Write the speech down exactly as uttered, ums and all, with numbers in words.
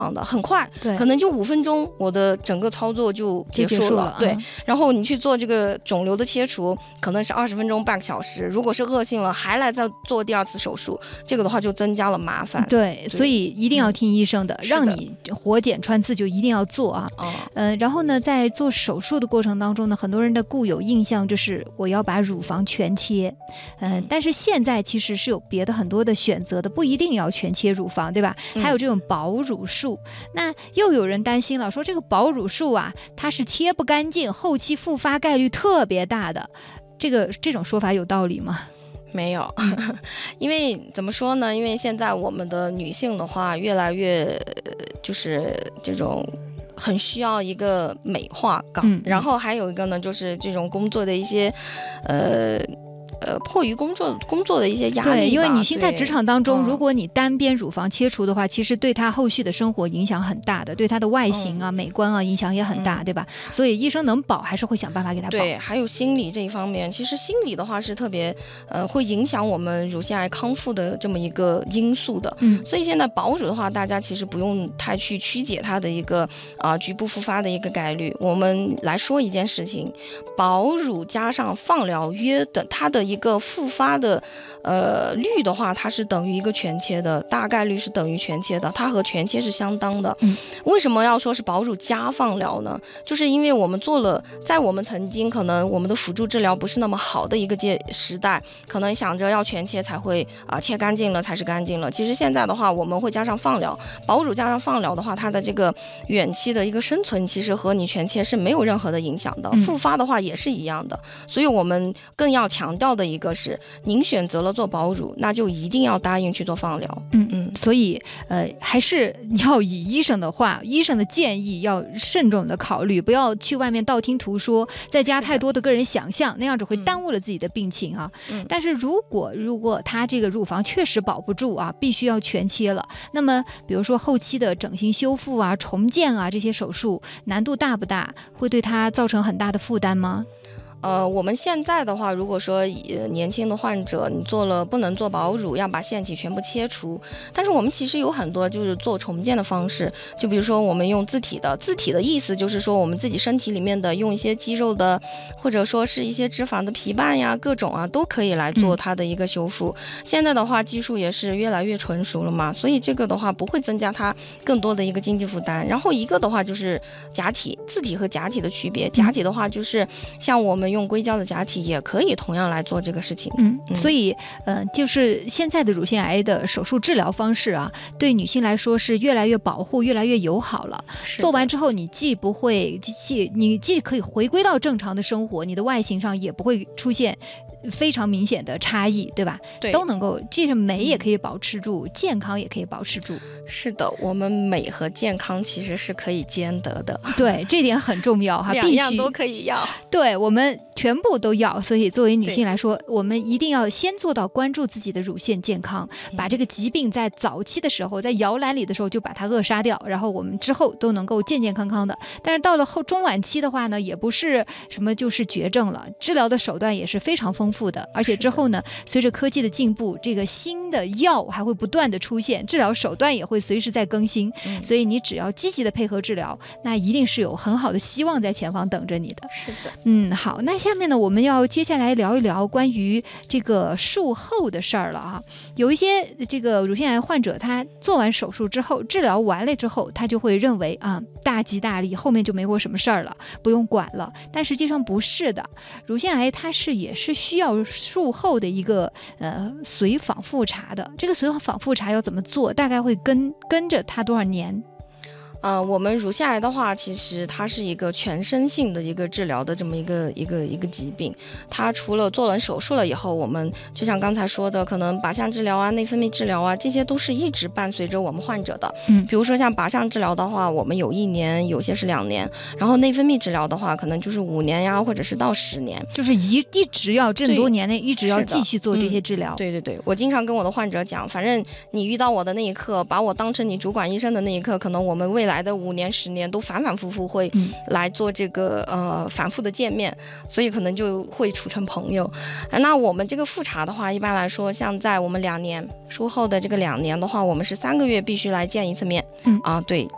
的，很快， 对， 可能就五分钟，我的整个操作就结束了。 就结束了对、 嗯， 然后你去做这个肿瘤的切除，可能是二十分钟、半个小时。如果是恶性了，还来再做第二次手术，这个的话就增加了麻烦。 对，所以一定要听医生的， 嗯、 让你活检穿刺就一定要做啊。 嗯、 呃，然后呢，在做手术的过程当中呢，很多人的固有印象就是我要把乳房全切，嗯、呃，但是现在其实是有别的很多的选择的，不一定要全切乳房，对吧？还有这种保乳术。那又有人担心了，说这个保乳术啊，它是切不干净，后期复发概率特别大的，这个这种说法有道理吗？ 没有，因为怎么说呢？因为现在我们的女性的话，越来越就是这种很需要一个美化感、嗯，然后还有一个呢，就是这种工作的一些呃。呃，迫于工作工作的一些压力吧， 对，因为女性在职场当中， 嗯、 如果你单边乳房切除的话，其实对她后续的生活影响很大的，对她的外形啊、嗯、美观啊影响也很大，嗯、对吧？所以医生能保还是会想办法给她保。 对，还有心理这一方面，其实心理的话是特别呃会影响我们乳腺癌康复的这么一个因素的。嗯，所以现在保乳的话，大家其实不用太去曲解它的一个啊、呃、局部复发的一个概率。我们来说一件事情，保乳加上放疗约的它的一个复发的呃率的话，它是等于一个全切的，大概率是等于全切的，它和全切是相当的。嗯，为什么要说是保乳加放疗呢？就是因为我们做了，在我们曾经可能我们的辅助治疗不是那么好的一个阶时代，可能想着要全切才会啊、呃、切干净了才是干净了。其实现在的话，我们会加上放疗，保乳加上放疗的话，它的这个远期的一个生存，其实和你全切是没有任何的影响的。复发的话也是一样的，所以我们更要强调的一个是，您选择了做保乳，那就一定要答应去做放疗。 嗯嗯，所以呃，还是要以医生的话，医生的建议要慎重的考虑，不要去外面道听途说，再加太多的个人想象，那样只会耽误了自己的病情啊。嗯、但是如果如果他这个乳房确实保不住啊，必须要全切了，那么比如说后期的整形修复啊、重建啊这些手术难度大不大？会对他造成很大的负担吗？ 呃，我们现在的话，如果说呃年轻的患者你做了不能做保乳，要把腺体全部切除，但是我们其实有很多就是做重建的方式，就比如说我们用自体的，自体的意思就是说我们自己身体里面的用一些肌肉的，或者说是一些脂肪的皮瓣呀，各种啊都可以来做它的一个修复。嗯、现在的话技术也是越来越成熟了嘛，所以这个的话不会增加它更多的一个经济负担。然后一个的话就是假体，自体和假体的区别，假体的话就是像我们用硅胶的假体也可以同样来做这个事情。 嗯，所以呃，就是现在的乳腺癌的手术治疗方式啊，对女性来说是越来越保护、越来越友好了。做完之后，你既不会既你既可以回归到正常的生活，你的外形上也不会出现非常明显的差异，对吧？ 对， 都能够，既是美也可以保持住，嗯、健康也可以保持住。 是的，我们美和健康其实是可以兼得的。 对，这点很重要哈， 两样都可以要。 对，我们全部都要。所以作为女性来说，我们一定要先做到关注自己的乳腺健康，嗯、把这个疾病在早期的时候，在摇篮里的时候就把它扼杀掉，然后我们之后都能够健健康康的。但是到了后中晚期的话呢，也不是什么就是绝症了，治疗的手段也是非常丰富的，而且之后呢，随着科技的进步，这个新的药还会不断的出现，治疗手段也会随时在更新，嗯、所以你只要积极的配合治疗，那一定是有很好的希望在前方等着你的。 是的， 嗯，好，那下面呢，我们要接下来聊一聊关于这个术后的事儿了啊。有一些这个乳腺癌患者，他做完手术之后，治疗完了之后，他就会认为啊，大吉大利，后面就没过什么事儿了，不用管了。但实际上不是的，乳腺癌它是也是需要术后的一个呃随访复查的。这个随访复查要怎么做？大概会跟跟着它多少年？ 呃，我们乳腺癌的话，其实它是一个全身性的一个治疗的这么一个一个一个疾病。它除了做完手术了以后，我们就像刚才说的，可能靶向治疗啊、内分泌治疗啊，这些都是一直伴随着我们患者的。嗯，比如说像靶向治疗的话，我们有一年，有些是两年；然后内分泌治疗的话，可能就是五年呀，或者是到十年， 就是一一直要这么多年内一直要继续做这些治疗。 嗯、对对对，我经常跟我的患者讲，反正你遇到我的那一刻，把我当成你主管医生的那一刻，可能我们未来来的五年十年都反反复复会来做这个、嗯、呃反复的见面，所以可能就会处成朋友。那我们这个复查的话，一般来说像在我们两年术后的这个两年的话，我们是三个月必须来见一次面、嗯、啊，对，